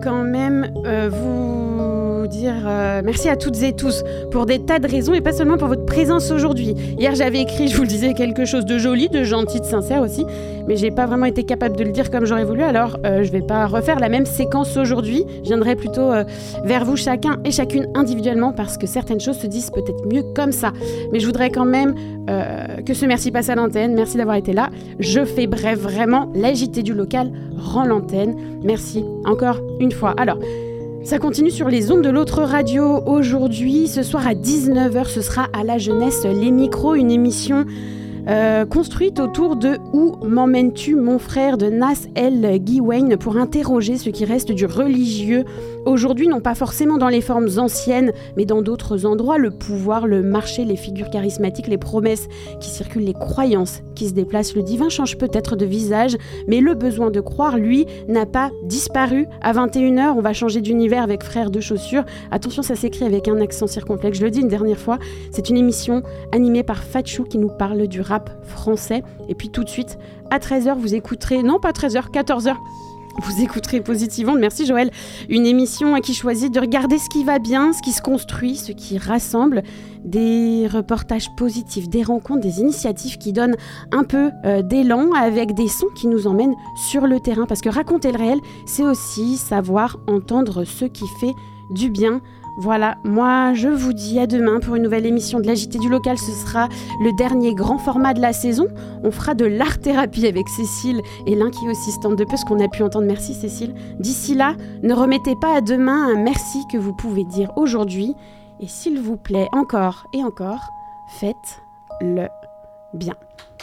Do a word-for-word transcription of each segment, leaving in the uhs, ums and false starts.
quand même euh, vous dire euh, merci à toutes et tous pour des tas de raisons et pas seulement pour votre présence aujourd'hui. Hier j'avais écrit, je vous le disais, quelque chose de joli, de gentil, de sincère aussi, mais j'ai pas vraiment été capable de le dire comme j'aurais voulu, alors euh, je vais pas refaire la même séquence aujourd'hui. Je viendrai plutôt euh, vers vous chacun et chacune individuellement parce que certaines choses se disent peut-être mieux comme ça. Mais je voudrais quand même euh, que ce merci passe à l'antenne. Merci d'avoir été là. Je fais bref, vraiment, la J T du local rend l'antenne. Merci encore une fois. Alors, ça continue sur les ondes de l'autre radio. Aujourd'hui, ce soir à dix-neuf heures, ce sera à la jeunesse Les Micros, une émission euh, construite autour de « Où m'emmènes-tu, mon frère ?» de Nas El Ghiwane pour interroger ce qui reste du religieux. Aujourd'hui, non pas forcément dans les formes anciennes, mais dans d'autres endroits, le pouvoir, le marché, les figures charismatiques, les promesses qui circulent, les croyances qui se déplacent. Le divin change peut-être de visage, mais le besoin de croire, lui, n'a pas disparu. À vingt et une heures, on va changer d'univers avec Frères de Chaussures. Attention, ça s'écrit avec un accent circonflexe. Je le dis une dernière fois, c'est une émission animée par Fatchou qui nous parle du rap français. Et puis tout de suite, à treize heures, vous écouterez, non pas treize heures, quatorze heures, vous écouterez Positivement, merci Joël, une émission qui choisit de regarder ce qui va bien, ce qui se construit, ce qui rassemble, des reportages positifs, des rencontres, des initiatives qui donnent un peu euh, d'élan avec des sons qui nous emmènent sur le terrain. Parce que raconter le réel, c'est aussi savoir entendre ce qui fait du bien. Voilà, moi je vous dis à demain pour une nouvelle émission de l'A J T du local. Ce sera le dernier grand format de la saison. On fera de l'art-thérapie avec Cécile et l'un qui est aussi stand de peu, ce qu'on a pu entendre. Merci Cécile. D'ici là, ne remettez pas à demain un merci que vous pouvez dire aujourd'hui. Et s'il vous plaît, encore et encore, faites-le bien.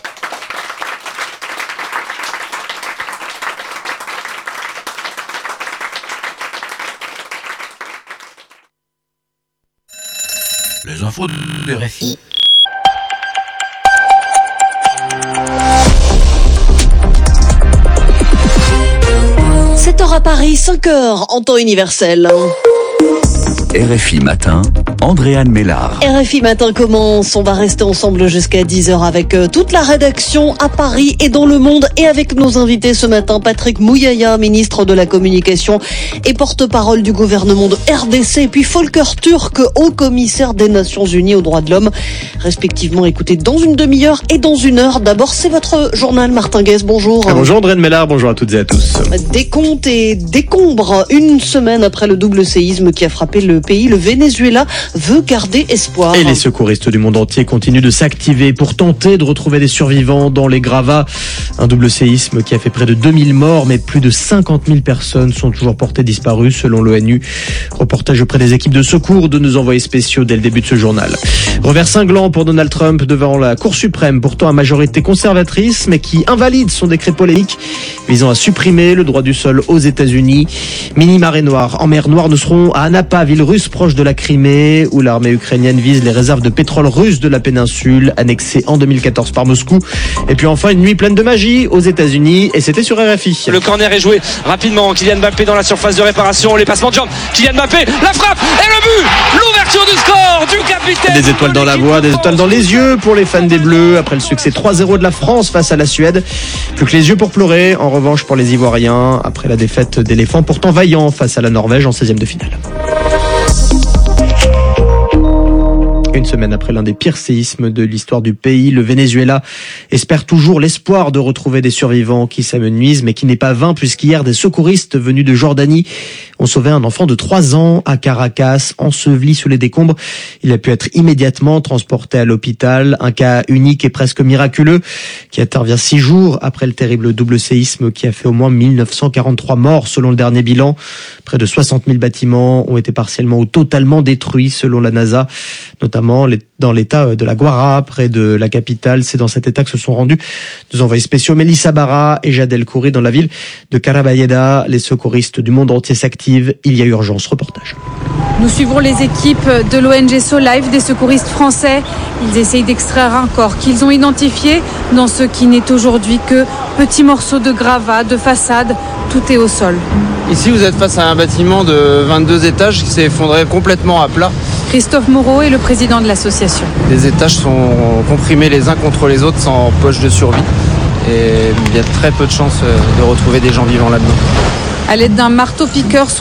Les infos de R F I. sept heures à Paris, cinq heures en temps universel. R F I Matin, Andréane Mélard. R F I Matin commence, on va rester ensemble jusqu'à dix heures avec toute la rédaction à Paris et dans le monde et avec nos invités ce matin, Patrick Mouyaya, ministre de la Communication et porte-parole du gouvernement de R D C, et puis Volker Turk, haut-commissaire des Nations Unies aux droits de l'homme, respectivement écoutés dans une demi-heure et dans une heure. D'abord, c'est votre journal, Martin Guez, bonjour. Bonjour Andréane Mélard, bonjour à toutes et à tous. Décompte et décombre, une semaine après le double séisme qui a frappé le pays, le Venezuela veut garder espoir. Et les secouristes du monde entier continuent de s'activer pour tenter de retrouver des survivants dans les gravats. Un double séisme qui a fait près de deux mille morts, mais plus de cinquante mille personnes sont toujours portées disparues selon l'ONU. Reportage auprès des équipes de secours de nos envoyés spéciaux dès le début de ce journal. Revers cinglant pour Donald Trump devant la Cour suprême, pourtant à majorité conservatrice, mais qui invalide son décret polémique visant à supprimer le droit du sol aux États-Unis. Mini marée noire en mer Noire, nous serons à Anapa, ville russe proche de la Crimée, où l'armée ukrainienne vise les réserves de pétrole russe de la péninsule, annexée en deux mille quatorze par Moscou. Et puis enfin, une nuit pleine de magie aux États-Unis, et c'était sur R F I. Le corner est joué rapidement. Kylian Mbappé dans la surface de réparation. Les passements de jambes. Kylian Mbappé, la frappe et le but. L'ouverture du score du capitaine. Des étoiles dans la voix, des étoiles dans les yeux pour les fans des Bleus après le succès trois zéro de la France face à la Suède. Plus que les yeux pour pleurer, en revanche pour les Ivoiriens, après la défaite d'éléphants pourtant vaillants face à la Norvège en seizième de finale. Une semaine après l'un des pires séismes de l'histoire du pays, le Venezuela espère toujours l'espoir de retrouver des survivants qui s'amenuisent, mais qui n'est pas vain puisqu'hier des secouristes venus de Jordanie ont sauvé un enfant de trois ans à Caracas, enseveli sous les décombres. Il a pu être immédiatement transporté à l'hôpital. Un cas unique et presque miraculeux qui intervient six jours après le terrible double séisme qui a fait au moins mille neuf cent quarante-trois morts selon le dernier bilan. Près de soixante mille bâtiments ont été partiellement ou totalement détruits selon la NASA, notamment dans l'état de la Guara, près de la capitale. C'est dans cet état que se sont rendus deux envoyés spéciaux, Mélissa Barra et Jadel Khoury, dans la ville de Carabayeda. Les secouristes du monde entier s'activent. Il y a urgence. Reportage. Nous suivons les équipes de l'O N G SoLife, des secouristes français. Ils essayent d'extraire un corps qu'ils ont identifié dans ce qui n'est aujourd'hui que petits morceaux de gravats, de façade. Tout est au sol. Ici, vous êtes face à un bâtiment de vingt-deux étages qui s'est effondré complètement à plat. Christophe Moreau est le président de l'association. Les étages sont comprimés les uns contre les autres sans poche de survie. Et il y a très peu de chances de retrouver des gens vivants là-dedans. À l'aide d'un marteau-piqueur